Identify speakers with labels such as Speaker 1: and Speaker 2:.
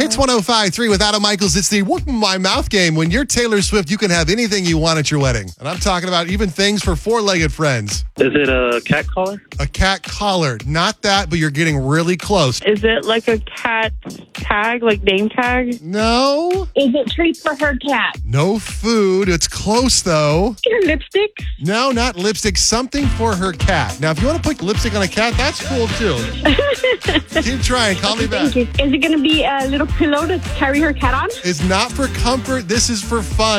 Speaker 1: It's 105.3 with Adam Michaels. It's the Whoop My Mouth game. When you're Taylor Swift, you can have anything you want at your wedding. And I'm talking about even things for four-legged friends.
Speaker 2: Is it a cat collar?
Speaker 1: A cat collar. Not that, but you're getting really close.
Speaker 3: Is it like a cat tag, like name tag?
Speaker 1: No.
Speaker 4: Is it treats for her cat?
Speaker 1: No food. It's close, though.
Speaker 4: Your lipstick?
Speaker 1: No, not lipstick. Something for her cat. Now, if you want to put lipstick on a cat, that's cool, too. Keep trying. Call me back.
Speaker 4: Thank you. Is it going to be a little pillow to carry her cat on?
Speaker 1: It's not for comfort. This is for fun.